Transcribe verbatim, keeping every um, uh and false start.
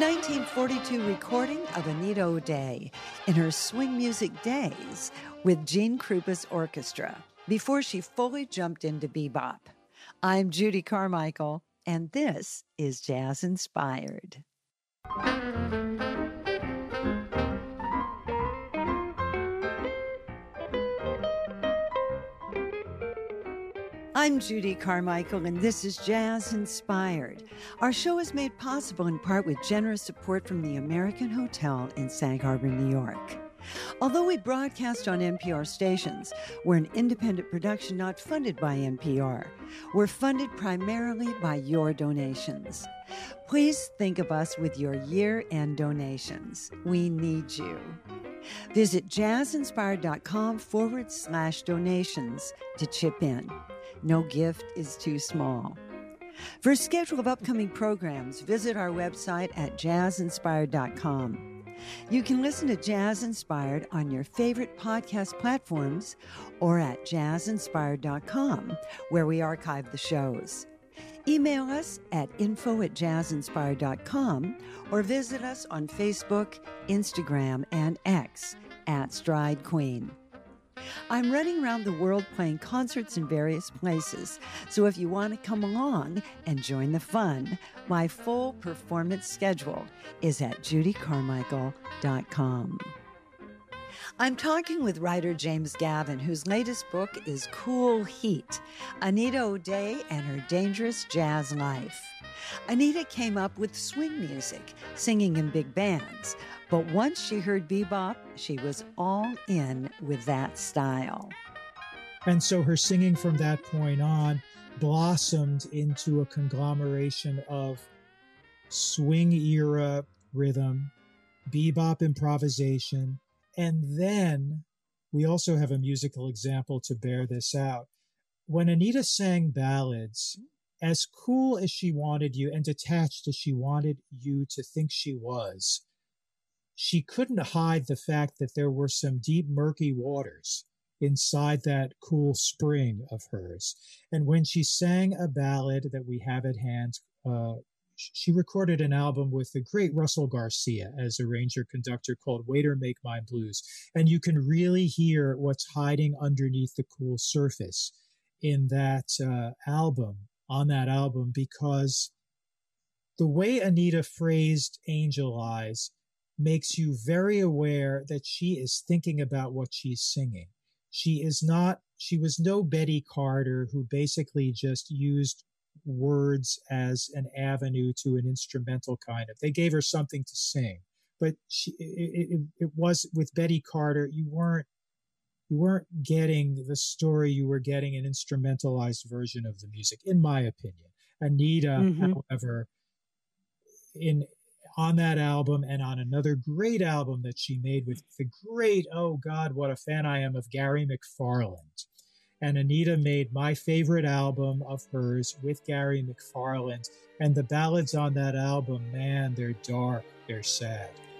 nineteen forty-two recording of Anita O'Day in her swing music days with Gene Krupa's orchestra before she fully jumped into bebop. I'm Judy Carmichael, and this is Jazz Inspired. I'm Judy Carmichael, and this is Jazz Inspired. Our show is made possible in part with generous support from the American Hotel in Sag Harbor, New York. Although we broadcast on N P R stations, we're an independent production not funded by N P R. We're funded primarily by your donations. Please think of us with your year-end donations. We need you. Visit jazzinspired.com forward slash donations to chip in. No gift is too small. For a schedule of upcoming programs, visit our website at jazz inspired dot com. You can listen to Jazz Inspired on your favorite podcast platforms or at jazz inspired dot com, where we archive the shows. Email us at info at jazz inspired dot com or visit us on Facebook, Instagram, and X at Stride Queen. I'm running around the world playing concerts in various places, so if you want to come along and join the fun, my full performance schedule is at judy carmichael dot com. I'm talking with writer James Gavin, whose latest book is Cool Heat, Anita O'Day and Her Dangerous Jazz Life. Anita came up with swing music, singing in big bands, but once she heard bebop, she was all in with that style. And so her singing from that point on blossomed into a conglomeration of swing era rhythm, bebop improvisation, and then we also have a musical example to bear this out. When Anita sang ballads, as cool as she wanted you and detached as she wanted you to think she was, she couldn't hide the fact that there were some deep, murky waters inside that cool spring of hers. And when she sang a ballad that we have at hand, uh, she recorded an album with the great Russell Garcia as arranger-conductor called Waiter Make My Blues. And you can really hear what's hiding underneath the cool surface in that uh, album, on that album, because the way Anita phrased Angel Eyes makes you very aware that she is thinking about what she's singing. She is not, she was no Betty Carter who basically just used words as an avenue to an instrumental kind of. They gave her something to sing, but she, it, it, it was with Betty Carter, you weren't, you weren't getting the story, you were getting an instrumentalized version of the music, in my opinion. Anita, mm-hmm. however, in on that album and on another great album that she made with the great, oh God, what a fan I am of Gary McFarland. And Anita made my favorite album of hers with Gary McFarland. And the ballads on that album, man, they're dark, they're sad.